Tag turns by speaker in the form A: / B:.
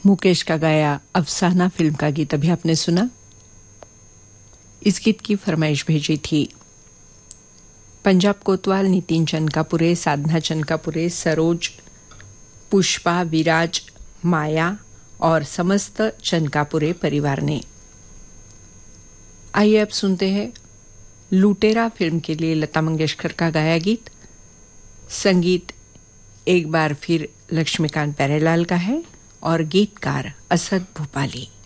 A: मुकेश का गाया अफसाना फिल्म का गीत अभी आपने सुना। इस गीत की फरमाइश भेजी थी पंजाब कोतवाल, नितिन चनकापुरे, साधना चनकापुरे, सरोज, पुष्पा, विराज, माया और समस्त चनकापुरे परिवार ने। आइए अब सुनते हैं लुटेरा फिल्म के लिए लता मंगेशकर का गाया गीत। संगीत एक बार फिर लक्ष्मीकांत प्यारेलाल का है और गीतकार असद भूपाली।